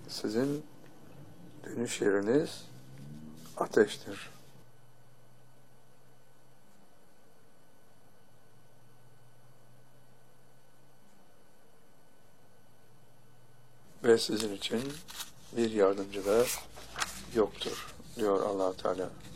sizin dönüş yeriniz ateştir. Ve sizin için bir yardımcı da yoktur, diyor Allah Teala.